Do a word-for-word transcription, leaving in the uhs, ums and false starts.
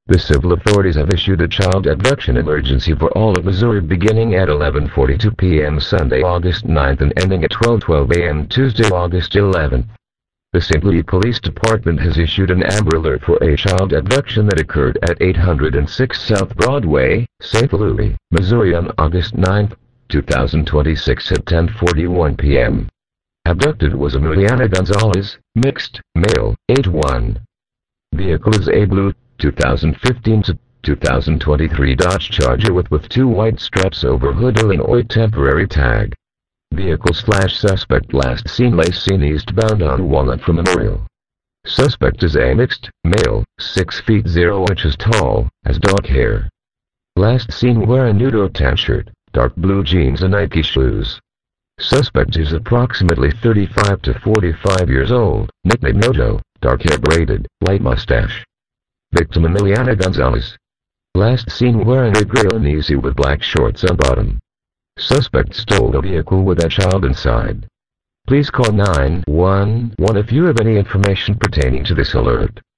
The civil authorities have issued a child abduction emergency for all of Missouri beginning at eleven forty-two p m Sunday, August ninth and ending at twelve twelve a m Tuesday, August eleventh. The Saint Louis Police Department has issued an Amber Alert for a child abduction that occurred at eight oh six South Broadway, Saint Louis, Missouri on August ninth, two thousand twenty-six at ten forty-one p m Abducted was Emiliana Gonzalez, mixed, male, age one. Vehicle is a blue two thousand fifteen to two thousand twenty-three Dodge Charger with with two white straps over hood, Illinois temporary tag. Vehicle slash suspect last seen Lacey eastbound on Walnut from Memorial. Suspect is a mixed, male, six feet zero inches tall, has dark hair. Last seen wearing nude tan shirt, dark blue jeans and Nike shoes. Suspect is approximately thirty-five to forty-five years old, nickname Mojo, dark hair braided, light mustache. Victim Emiliana Gonzalez. Last seen wearing a gray Easy with black shorts on bottom. Suspect stole a vehicle with a child inside. Please call nine one one if you have any information pertaining to this alert.